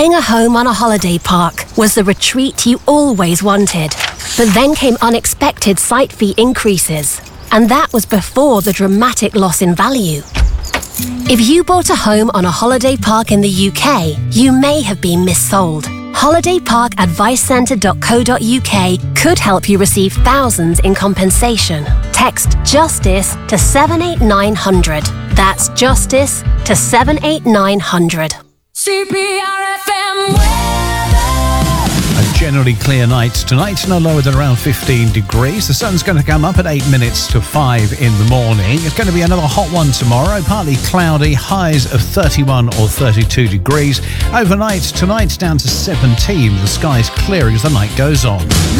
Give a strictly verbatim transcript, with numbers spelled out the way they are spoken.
Buying a home on a holiday park was the retreat you always wanted. But then came unexpected site fee increases, and that was before the dramatic loss in value. If you bought a home on a holiday park in the U K, you may have been missold. holiday park advice centre dot co dot U K could help you receive thousands in compensation. Text JUSTICE to seven eight nine hundred. That's JUSTICE to seven eight nine hundred. C P R F M weather. A generally clear night tonight, no lower than around fifteen degrees. The sun's going to come up at eight minutes to five in the morning. It's going to be another hot one tomorrow, partly cloudy, highs of thirty-one or thirty-two degrees. Overnight, tonight down to seventeen. The sky's clearing as the night goes on.